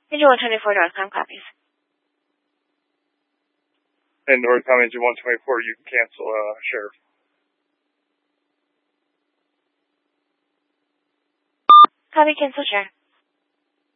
Engine 124 Northcom copies. And Northcom Engine 124, you can cancel, Sheriff. Copy, cancel, Sheriff.